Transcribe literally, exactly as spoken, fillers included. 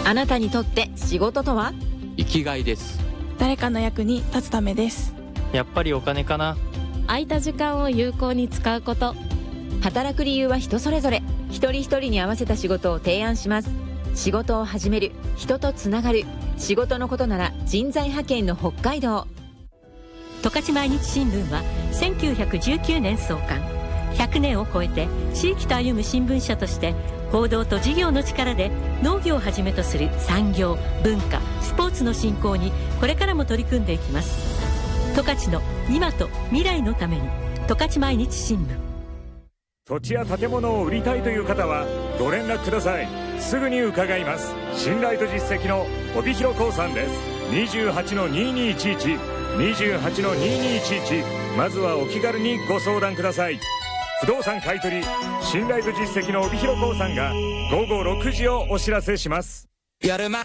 あなたにとって仕事とは？ 生きがいです。 誰かの役に立つためです。 やっぱりお金かな。 空いた時間を有効に使うこと。 働く理由は人それぞれ。一人一人に合わせた仕事を提案します。仕事を始める、人とつながる。仕事のことなら人材派遣の北海道。 十勝毎日新聞はせんきゅうひゃくじゅうきゅうねん創刊。ひゃくねんを超えて地域と歩む新聞社として報道と事業の力で農業をはじめとする産業、文化、スポーツの振興にこれからも取り組んでいきます。十勝の今と未来のために十勝毎日新聞。 土地や建物を売りたいという方はご連絡ください。すぐに伺います。信頼と実績の帯広興産です。 にじゅうはちのにじゅうにいちいち にじゅうはちのにじゅうにいちいち、 まずはお気軽にご相談ください。不動産買取信頼と実績の帯広興産がごごろくじをお知らせします。 やるま